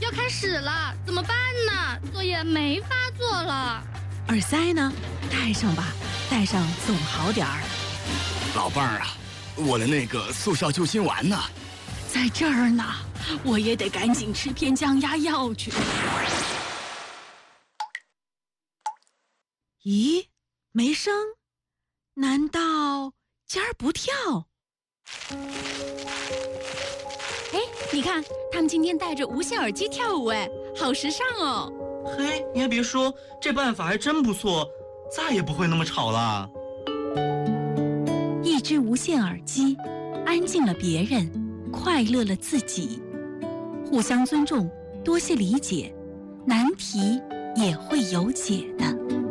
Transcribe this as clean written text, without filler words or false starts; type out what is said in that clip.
要开始了，怎么办呢？作业没法做了。 耳塞呢？戴上吧，戴上总好点儿。 老伴儿啊，我的那个速效救心丸呢？ 在这儿呢，我也得赶紧吃片降压药去。咦，没声？难道尖儿不跳？ 哎，你看，他们今天戴着无线耳机跳舞，哎，好时尚哦！ 嘿，你还别说，这办法还真不错，再也不会那么吵了。 一只无线耳机，安静了别人，快乐了自己。互相尊重，多些理解，难题也会有解的。